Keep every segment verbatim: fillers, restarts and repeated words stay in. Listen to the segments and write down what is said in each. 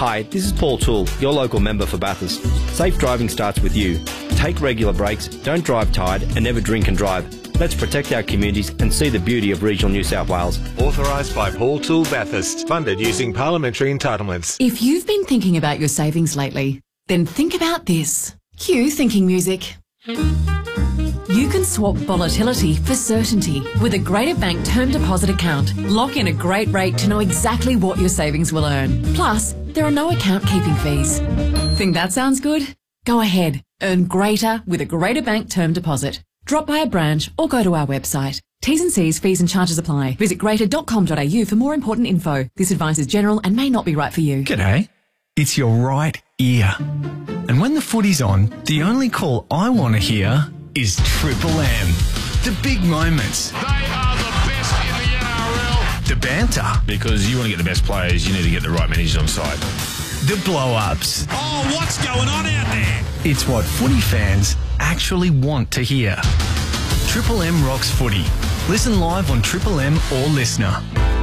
Hi, this is Paul Toole, your local member for Bathurst. Safe driving starts with you. Take regular breaks, don't drive tired, and never drink and drive. Let's protect our communities and see the beauty of regional New South Wales. Authorised by Paul Toole Bathurst. Funded using parliamentary entitlements. If you've been thinking about your savings lately, then think about this. Cue thinking music. You can swap volatility for certainty with a Greater Bank term deposit account. Lock in a great rate to know exactly what your savings will earn. Plus, there are no account keeping fees. Think that sounds good? Go ahead. Earn greater with a Greater Bank term deposit. Drop by a branch or go to our website. T's and C's, fees and charges apply. Visit greater dot com dot a u for more important info. This advice is general and may not be right for you. G'day. It's your right ear. And when the footy's on, the only call I want to hear is Triple M. The big moments. They are the best in the N R L. The banter. Because you want to get the best players, you need to get the right managers on side. The blow-ups. Oh, what's going on out there? It's what footy fans actually want to hear. Triple M rocks footy. Listen live on Triple M or Listener.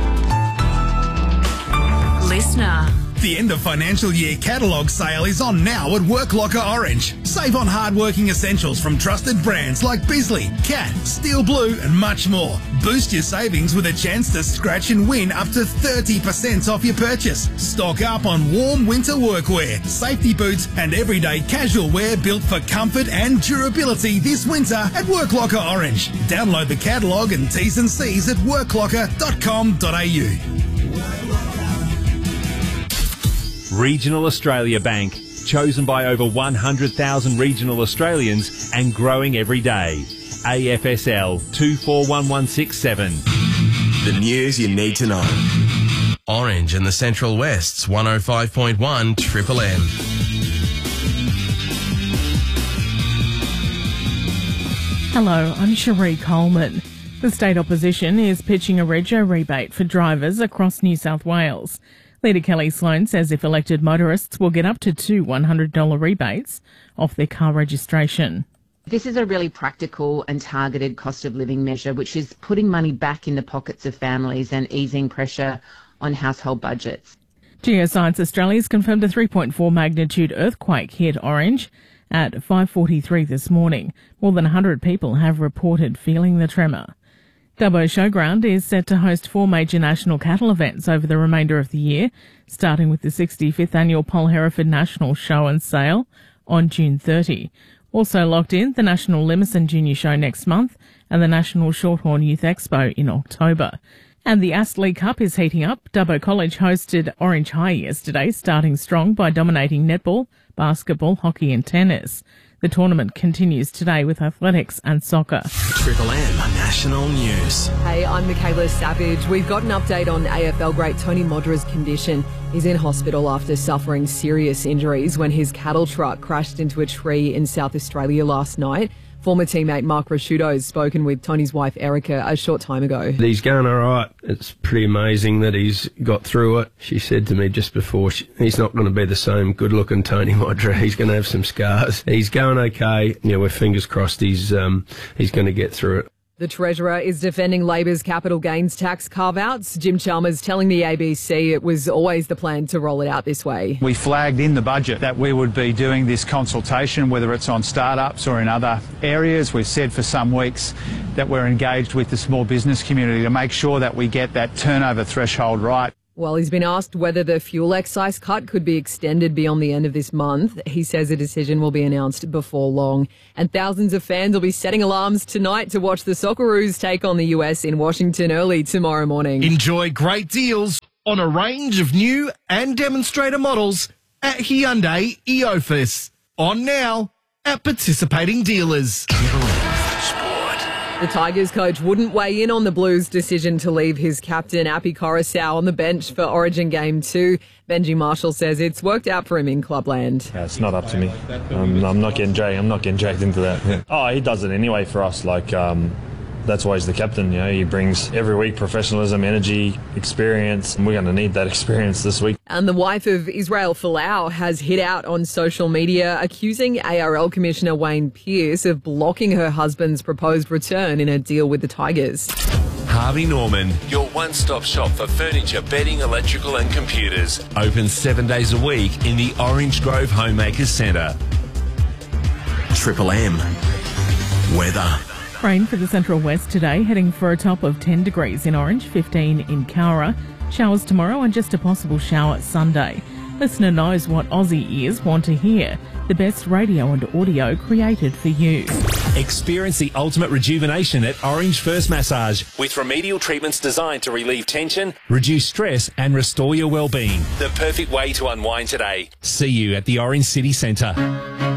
Listener. The end of financial year catalogue sale is on now at WorkLocker Orange. Save on hard-working essentials from trusted brands like Bisley, Cat, Steel Blue and much more. Boost your savings with a chance to scratch and win up to thirty percent off your purchase. Stock up on warm winter workwear, safety boots and everyday casual wear built for comfort and durability this winter at WorkLocker Orange. Download the catalogue and T's and C's at worklocker dot com dot a u. Regional Australia Bank, chosen by over one hundred thousand regional Australians and growing every day. A F S L two four one one six seven. The news you need to know. Orange and the Central West's one oh five point one Triple M. Hello, I'm Cherie Coleman. The state opposition is pitching a rego rebate for drivers across New South Wales. Leader Kelly Sloan says if elected, motorists will get up to two one hundred dollars rebates off their car registration. This is a really practical and targeted cost of living measure, which is putting money back in the pockets of families and easing pressure on household budgets. Geoscience Australia's confirmed a three point four magnitude earthquake hit Orange at five forty-three this morning. More than one hundred people have reported feeling the tremor. Dubbo Showground is set to host four major national cattle events over the remainder of the year, starting with the sixty-fifth annual Paul Hereford National Show and Sale on June thirtieth. Also locked in, the National Limousin Junior Show next month and the National Shorthorn Youth Expo in October. And the Astley Cup is heating up. Dubbo College hosted Orange High yesterday, starting strong by dominating netball, basketball, hockey and tennis. The tournament continues today with athletics and soccer. Triple M National News. Hey, I'm Michaela Savage. We've got an update on A F L great Tony Modra's condition. He's in hospital after suffering serious injuries when his cattle truck crashed into a tree in South Australia last night. Former teammate Mark Rasciuto has spoken with Tony's wife Erica a short time ago. He's going all right. It's pretty amazing that he's got through it. She said to me just before, she, he's not going to be the same good-looking Tony Modra. He's going to have some scars. He's going okay. Yeah, we're fingers crossed he's um, he's going to get through it. The Treasurer is defending Labor's capital gains tax carve-outs. Jim Chalmers telling the A B C it was always the plan to roll it out this way. We flagged in the budget that we would be doing this consultation, whether it's on startups or in other areas. We've said for some weeks that we're engaged with the small business community to make sure that we get that turnover threshold right. Well, he's been asked whether the fuel excise cut could be extended beyond the end of this month. He says a decision will be announced before long. And thousands of fans will be setting alarms tonight to watch the Socceroos take on the U S in Washington early tomorrow morning. Enjoy great deals on a range of new and demonstrator models at Hyundai Eofus. On now at participating dealers. The Tigers coach wouldn't weigh in on the Blues' decision to leave his captain, Api Coruscant, on the bench for Origin Game two. Benji Marshall says it's worked out for him in Clubland. Yeah, it's not up to me. Um, I'm not getting dragged. I'm not getting dragged into that. Yeah. Oh, he does it anyway for us. Like, um, that's why he's the captain. You know, he brings every week professionalism, energy, experience, and we're going to need that experience this week. And the wife of Israel Folau has hit out on social media, accusing A R L Commissioner Wayne Pearce of blocking her husband's proposed return in a deal with the Tigers. Harvey Norman, your one-stop shop for furniture, bedding, electrical and computers. Open seven days a week in the Orange Grove Homemakers Centre. Triple M. Weather. Rain for the Central West today, heading for a top of ten degrees in Orange, fifteen in Cowra. Showers tomorrow and just a possible shower Sunday. Listener knows what Aussie ears want to hear. The best radio and audio created for you. Experience the ultimate rejuvenation at Orange First Massage with remedial treatments designed to relieve tension, reduce stress and restore your well-being. The perfect way to unwind today. See you at the Orange City Centre.